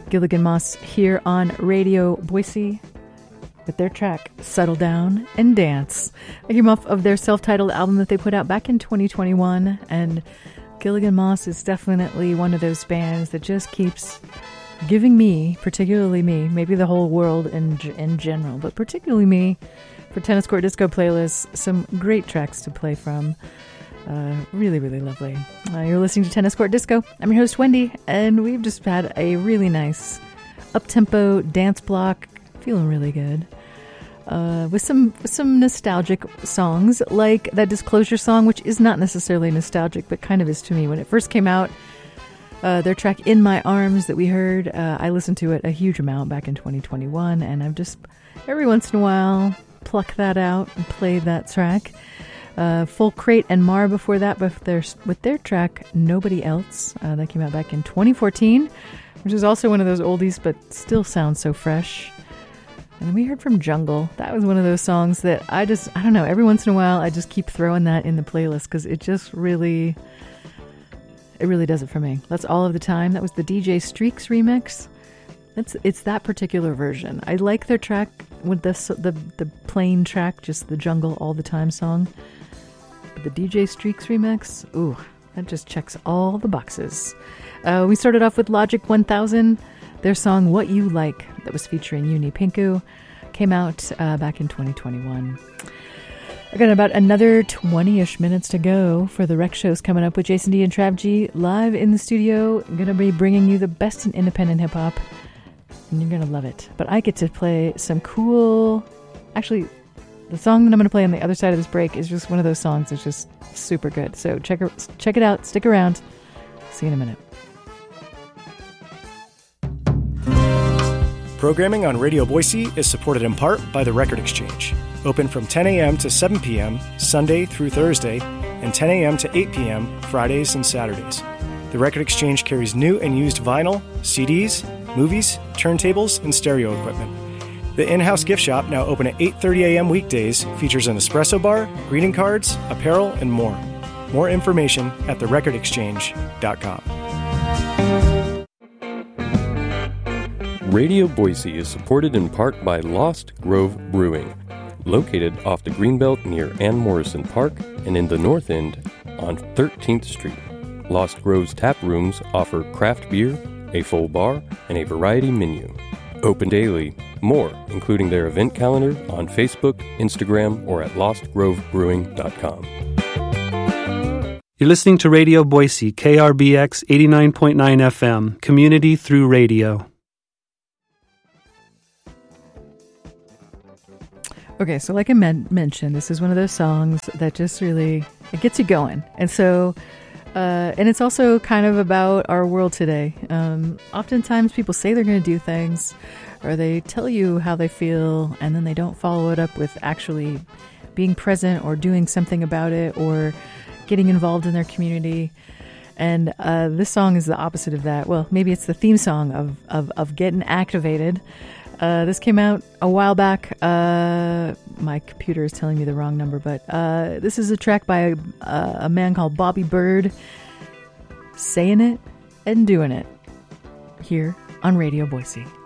Gilligan Moss here on Radio Boise with their track Settle Down and Dance. I came off of their self-titled album that they put out back in 2021, and Gilligan Moss is definitely one of those bands that just keeps giving me, particularly me, maybe the whole world in general, but particularly me, for Tennis Court Disco playlists, some great tracks to play from. Really, really lovely. You're listening to Tennis Court Disco. I'm your host, Wendy, and we've just had a really nice up-tempo dance block, feeling really good, with some nostalgic songs, like that Disclosure song, which is not necessarily nostalgic, but kind of is to me. When it first came out, their track In My Arms that we heard, I listened to it a huge amount back in 2021, and I've just, every once in a while, pluck that out and play that track. Full Crate and Mar before that, with their track Nobody Else. That came out back in 2014, which is also one of those oldies, but still sounds so fresh. And then we heard from Jungle. That was one of those songs that I don't know, every once in a while I just keep throwing that in the playlist because it just really, it really does it for me. That's All of the Time. That was the DJ Streaks remix. It's that particular version. I like their track with the plain track, just the Jungle All the Time song. The DJ Streaks remix, ooh, that just checks all the boxes. We started off with Logic 1000, their song What You Like, that was featuring Uni Pinku, came out back in 2021. I got about another 20-ish minutes to go for the rec shows coming up with Jason D and Trav G live in the studio. I'm going to be bringing you the best in independent hip-hop, and you're going to love it. But I get to play some cool, actually, the song that I'm going to play on the other side of this break is just one of those songs that's just super good. So check it out. Stick around. See you in a minute. Programming on Radio Boise is supported in part by the Record Exchange. Open from 10 a.m. to 7 p.m. Sunday through Thursday, and 10 a.m. to 8 p.m. Fridays and Saturdays. The Record Exchange carries new and used vinyl, CDs, movies, turntables, and stereo equipment. The in-house gift shop, now open at 8:30 a.m. weekdays, features an espresso bar, greeting cards, apparel, and more. More information at therecordexchange.com. Radio Boise is supported in part by Lost Grove Brewing, located off the Greenbelt near Ann Morrison Park and in the North End on 13th Street. Lost Grove's tap rooms offer craft beer, a full bar, and a variety menu. Open daily. More, including their event calendar, on Facebook, Instagram, or at lostgrovebrewing.com. You're listening to Radio Boise, KRBX 89.9 FM, community through radio. Okay, so like I mentioned, this is one of those songs that just really, it gets you going. And so, and it's also kind of about our world today. Oftentimes people say they're going to do things, or they tell you how they feel, and then they don't follow it up with actually being present or doing something about it or getting involved in their community. And this song is the opposite of that. Well, maybe it's the theme song of getting activated. This came out a while back. My computer is telling me the wrong number, but this is a track by a man called Bobby Bird, saying it and doing it here on Radio Boise.